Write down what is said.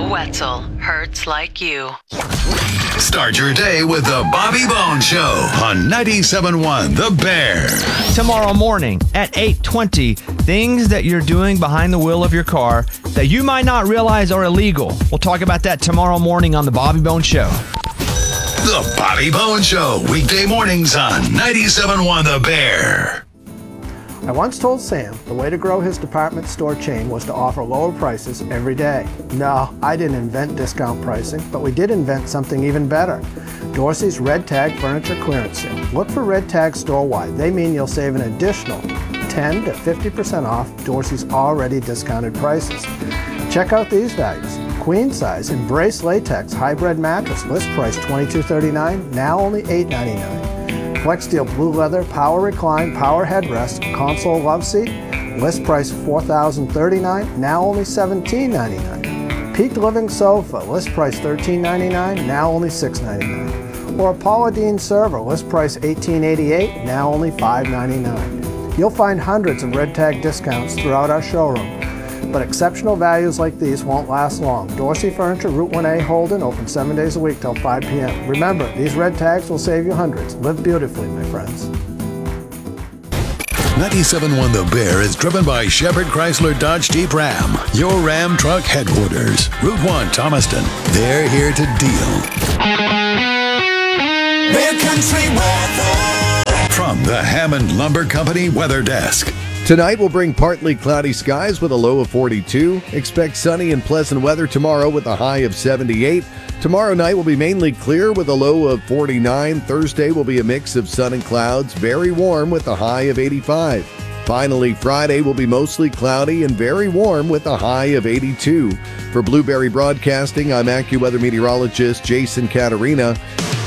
Joe Wetzel hurts like you. Start your day with the Bobby Bones Show on 97.1 The Bear. Tomorrow morning at 8:20, things that you're doing behind the wheel of your car that you might not realize are illegal. We'll talk about that tomorrow morning on the Bobby Bones Show. The Bobby Bones Show, weekday mornings on 97.1 The Bear. I once told Sam the way to grow his department store chain was to offer lower prices every day. No, I didn't invent discount pricing, but we did invent something even better. Dorsey's Red Tag Furniture Clearance Sale. Look for Red Tag store-wide. They mean you'll save an additional 10 to 50% off Dorsey's already discounted prices. Check out these values. Queen size Embrace Latex Hybrid Mattress, list price $22.39, now only $8.99. Flexsteel Blue Leather Power Recline Power Headrest Console Love Seat, list price $4,039, now only $17.99. Peak Living Sofa, list price $13.99, now only $6.99. Or a Paula Deen Server, list price $18.88, now only $5.99. You'll find hundreds of Red Tag discounts throughout our showroom, but exceptional values like these won't last long. Dorsey Furniture, Route 1A, Holden, open 7 days a week till 5 p.m. Remember, these Red Tags will save you hundreds. Live beautifully, my friends. 97.1 The Bear is driven by Shepherd Chrysler Dodge Jeep Ram, your Ram truck headquarters. Route 1, Thomaston. They're here to deal. Mid-Country weather. From the Hammond Lumber Company Weather Desk. Tonight will bring partly cloudy skies with a low of 42. Expect sunny and pleasant weather tomorrow with a high of 78. Tomorrow night will be mainly clear with a low of 49. Thursday will be a mix of sun and clouds, very warm with a high of 85. Finally, Friday will be mostly cloudy and very warm with a high of 82. For Blueberry Broadcasting, I'm AccuWeather meteorologist Jason Caterina.